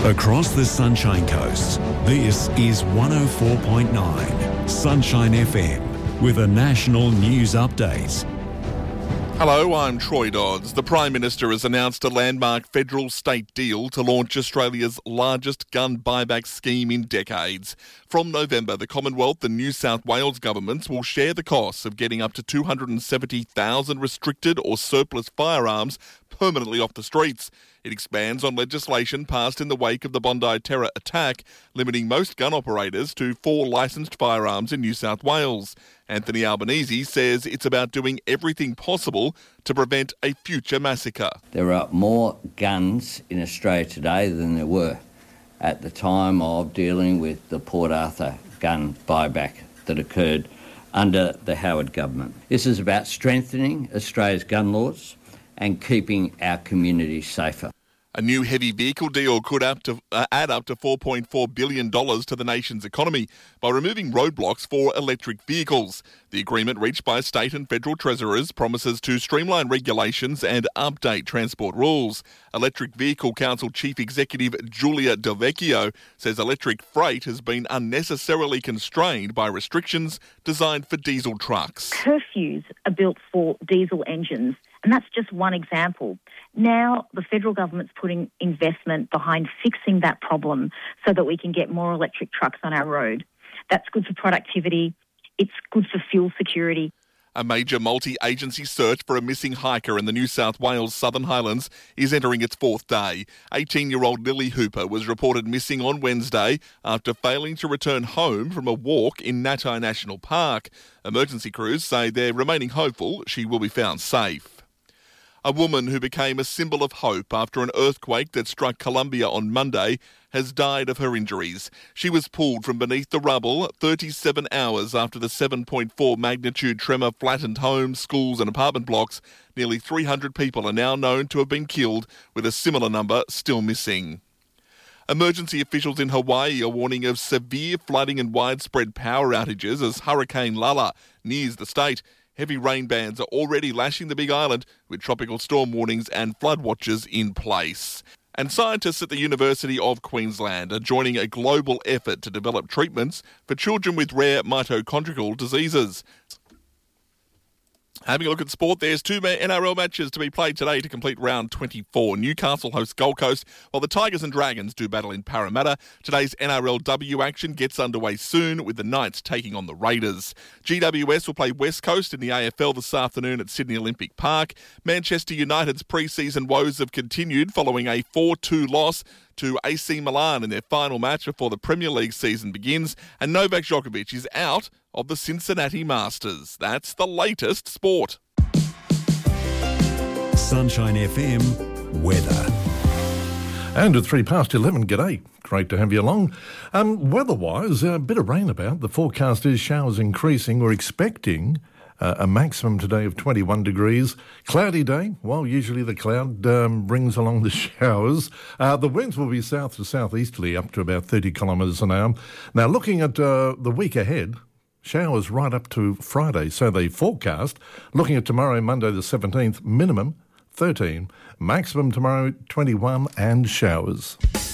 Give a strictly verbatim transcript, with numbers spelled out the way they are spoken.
Across the Sunshine Coast, this is one oh four point nine Sunshine F M with a national news update. Hello, I'm Troy Dodds. The Prime Minister has announced a landmark federal-state deal to launch Australia's largest gun buyback scheme in decades. From November, the Commonwealth and New South Wales governments will share the costs of getting up to two hundred seventy thousand restricted or surplus firearms permanently off the streets. It expands on legislation passed in the wake of the Bondi terror attack, limiting most gun operators to four licensed firearms in New South Wales. Anthony Albanese says it's about doing everything possible to prevent a future massacre. There are more guns in Australia today than there were at the time of dealing with the Port Arthur gun buyback that occurred under the Howard government. This is about strengthening Australia's gun laws and keeping our communities safer. A new heavy vehicle deal could up to, uh, add up to four point four billion dollars to the nation's economy by removing roadblocks for electric vehicles. The agreement reached by state and federal treasurers promises to streamline regulations and update transport rules. Electric Vehicle Council Chief Executive Julia Del Vecchio says electric freight has been unnecessarily constrained by restrictions designed for diesel trucks. Curfews are built for diesel engines, and that's just one example. Now the federal government's putting investment behind fixing that problem so that we can get more electric trucks on our road. That's good for productivity. It's good for fuel security. A major multi-agency search for a missing hiker in the New South Wales Southern Highlands is entering its fourth day. eighteen-year-old Lily Hooper was reported missing on Wednesday after failing to return home from a walk in Natai National Park. Emergency crews say they're remaining hopeful she will be found safe. A woman who became a symbol of hope after an earthquake that struck Colombia on Monday has died of her injuries. She was pulled from beneath the rubble thirty-seven hours after the seven point four magnitude tremor flattened homes, schools and apartment blocks. Nearly three hundred people are now known to have been killed, with a similar number still missing. Emergency officials in Hawaii are warning of severe flooding and widespread power outages as Hurricane Lala nears the state. Heavy rain bands are already lashing the Big Island, with tropical storm warnings and flood watches in place. And scientists at the University of Queensland are joining a global effort to develop treatments for children with rare mitochondrial diseases. Having a look at sport, there's two N R L matches to be played today to complete round twenty-four. Newcastle hosts Gold Coast, while the Tigers and Dragons do battle in Parramatta. Today's N R L W action gets underway soon, with the Knights taking on the Raiders. G W S will play West Coast in the A F L this afternoon at Sydney Olympic Park. Manchester United's pre-season woes have continued following a four two loss to A C Milan in their final match before the Premier League season begins, and Novak Djokovic is out of the Cincinnati Masters. That's the latest sport. Sunshine F M weather. And at three past eleven, g'day. Great to have you along. Um, weather-wise, a bit of rain about. The forecast is showers increasing. We're expecting uh, a maximum today of twenty-one degrees. Cloudy day. Well, usually the cloud um, brings along the showers. Uh, the winds will be south to southeasterly up to about thirty kilometres an hour. Now, looking at uh, the week ahead, showers right up to Friday. So they forecast, looking at tomorrow, Monday the seventeenth, minimum thirteen, maximum tomorrow twenty-one, and showers.